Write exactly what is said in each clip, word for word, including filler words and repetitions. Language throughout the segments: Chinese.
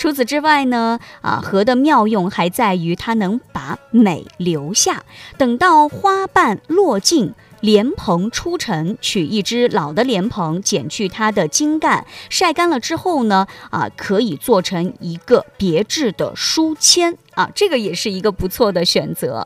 除此之外呢，啊，河的妙用还在于它能把美留下。等到花瓣落尽，莲蓬出尘，取一只老的莲蓬，剪去它的茎干，晒干了之后呢，啊，可以做成一个别致的书签啊，这个也是一个不错的选择。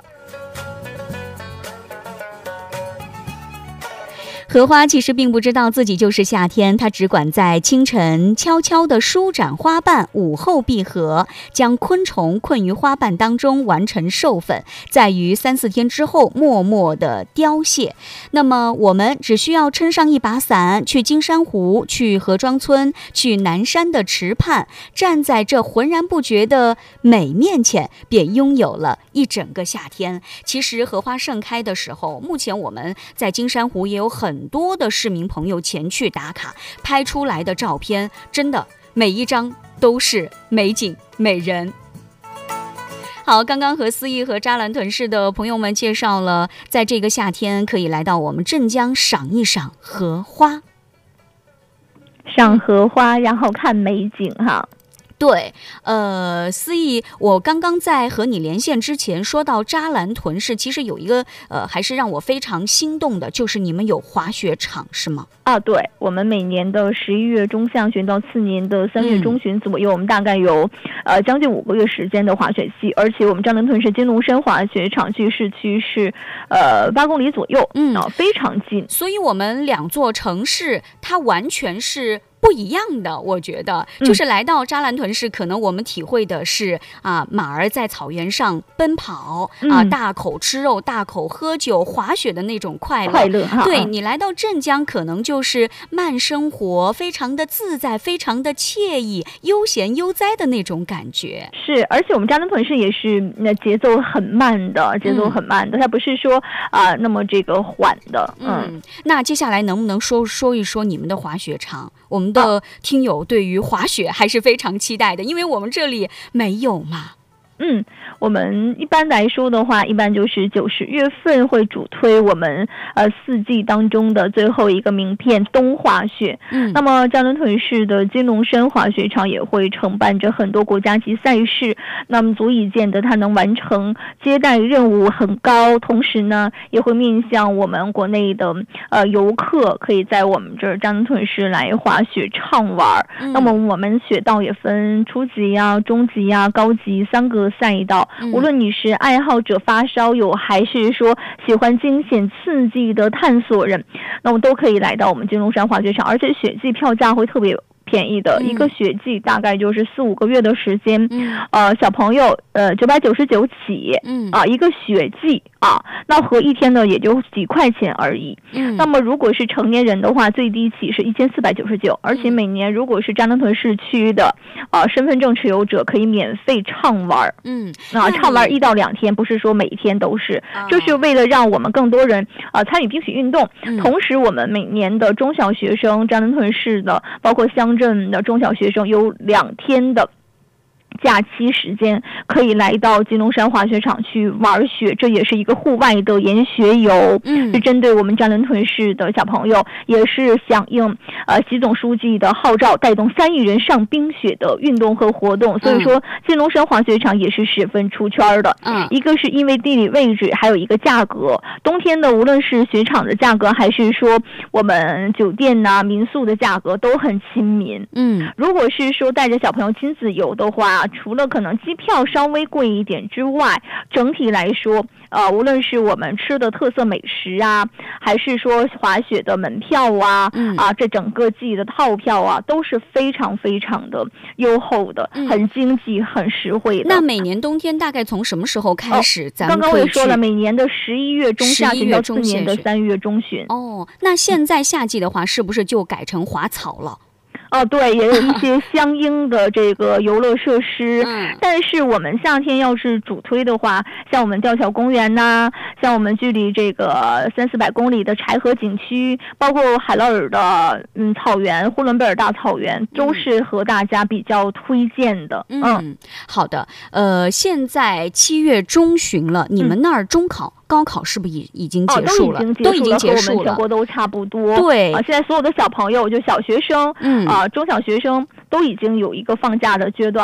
荷花其实并不知道自己就是夏天，它只管在清晨悄悄地舒展花瓣，午后闭合，将昆虫困于花瓣当中，完成授粉，在于三四天之后默默地凋谢。那么我们只需要撑上一把伞，去金山湖，去河庄村，去南山的池畔，站在这浑然不觉的美面前，便拥有了一整个夏天。其实荷花盛开的时候，目前我们在金山湖也有很很多的市民朋友前去打卡，拍出来的照片真的每一张都是美景美人。好，刚刚和思义和扎兰屯市的朋友们介绍了，在这个夏天可以来到我们镇江赏一赏荷花， 赏荷花，然后看美景哈。 对，呃，思义，我刚刚在和你连线之前说到扎兰屯市，其实有一个呃，还是让我非常心动的，就是你们有滑雪场是吗？ 啊，对，我们每年的十一月中下旬到次年的三月中旬左右，嗯、我们大概有呃将近五个月时间的滑雪季，而且我们扎兰屯市金龙山滑雪场距市区是呃八公里左右，嗯，啊，非常近。 所以我们两座城市它完全是不一样的，我觉得就是来到扎兰屯市，可能我们体会的是啊，马儿在草原上奔跑啊，大口吃肉，大口喝酒，滑雪的那种快乐。 快乐哈。 对，你来到镇江，可能就是慢生活，非常的自在，非常的惬意，悠闲悠哉的那种感觉。 是，而且我们扎兰屯市也是那节奏很慢的，节奏很慢的，嗯、它不是说啊、呃、那么这个缓的。嗯， 嗯那接下来能不能说说一说你们的滑雪场？我们的听友对于滑雪还是非常期待的，因为我们这里没有嘛。 嗯，我们一般来说的话，一般就是九十月份会主推我们呃四季当中的最后一个名片冬滑雪。嗯，那么扎兰屯市的金龙山滑雪场也会承办着很多国家级赛事，那么足以见得它能完成接待任务很高，同时呢也会面向我们国内的呃游客，可以在我们这儿扎兰屯市来滑雪畅玩。嗯、那么我们雪道也分初级啊、中级啊、高级三个赛道，无论你是爱好者、发烧友，还是说喜欢惊险刺激的探索人，那么都可以来到我们金龙山滑雪场，而且雪季票价会特别便宜的，嗯、一个雪季大概就是四五个月的时间，嗯、呃，小朋友呃九百九十九起，嗯啊，一个雪季啊，那和一天呢也就几块钱而已。嗯，那么如果是成年人的话，最低起是一千四百九十九，而且每年如果是扎兰屯市区的呃身份证持有者，可以免费畅玩。嗯，啊，畅玩一到两天，不是说每天都是，哦、就是为了让我们更多人啊、呃、参与冰雪运动。嗯、同时，我们每年的中小学生，扎兰屯市的包括乡镇的中小学生有两天的假期时间可以来到金龙山滑雪场去玩雪，这也是一个户外的研学游，嗯，是针对我们扎兰屯市的小朋友，也是响应呃习总书记的号召，带动三亿人上冰雪的运动和活动。所以说，金龙山滑雪场也是十分出圈的。嗯，一个是因为地理位置，还有一个价格。冬天的无论是雪场的价格，还是说我们酒店呐、啊、民宿的价格都很亲民。嗯，如果是说带着小朋友亲自游的话，除了可能机票稍微贵一点之外，整体来说，呃，无论是我们吃的特色美食啊，还是说滑雪的门票啊，嗯、啊，这整个季的套票啊，都是非常非常的优厚的，嗯、很经济、很实惠的。 那每年冬天大概从什么时候开始？哦、咱们刚刚我也说了，每年的十一月中下旬到次年的三月中旬。 哦，那现在夏季的话，是不是就改成滑草了？ 哦，对，也有一些相应的这个游乐设施，嗯、但是我们夏天要是主推的话，像我们吊桥公园呐、啊，像我们距离这个三四百公里的柴河景区，包括海拉尔的嗯草原、呼伦贝尔大草原，都是和大家比较推荐的。嗯， 嗯好的，呃，现在七月中旬了，你们那儿中考？嗯高考是不是已已经结束了？ 哦、 都已经结束了， 和我们全国都差不多。 对啊，现在所有的小朋友，就小学生，嗯啊，中小学生都已经有一个放假的阶段。